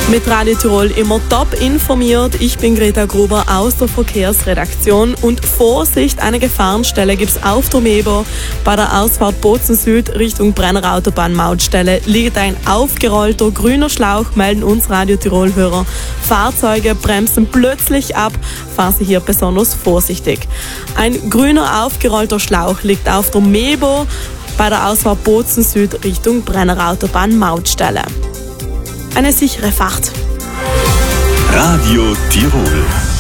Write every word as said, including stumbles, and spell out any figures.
Mit Radio Tirol immer top informiert. Ich bin Greta Gruber aus der Verkehrsredaktion. Und Vorsicht, eine Gefahrenstelle gibt es auf der Mebo. Bei der Ausfahrt Bozen Süd Richtung Brenner Autobahn-Mautstelle liegt ein aufgerollter grüner Schlauch, melden uns Radio Tirol-Hörer. Fahrzeuge bremsen plötzlich ab. Fahren Sie hier besonders vorsichtig. Ein grüner aufgerollter Schlauch liegt auf der Mebo bei der Ausfahrt Bozen Süd Richtung Brenner Autobahn-Mautstelle. Eine sichere Fahrt. Radio Tirol.